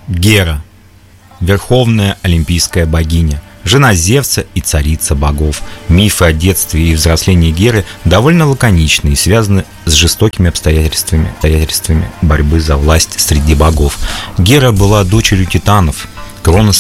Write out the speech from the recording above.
Гера – верховная олимпийская богиня, жена Зевса и царица богов. Мифы о детстве и взрослении Геры довольно лаконичны и связаны с жестокими обстоятельствами борьбы за власть среди богов. Гера была дочерью титанов, Кроноса